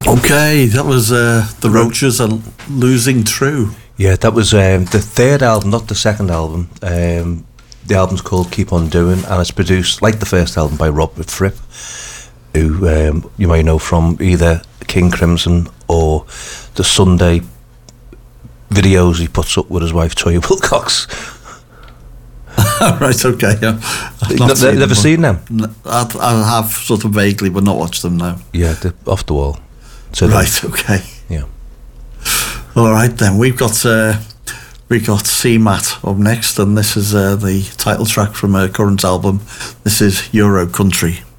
Okay, that was the Roaches and Losing True. Yeah, that was the third album, not the second album. The album's called Keep On Doing, and it's produced, like the first album, by Robert Fripp, who you may know from either King Crimson or the Sunday videos he puts up with his wife Toya Wilcox. Right, okay, yeah. Never seen them? I have sort of vaguely, but not watched them now. Yeah, they're off the wall. So right, okay. Yeah. All right then, we got CMAT up next, and this is the title track from her current album. This is Euro Country.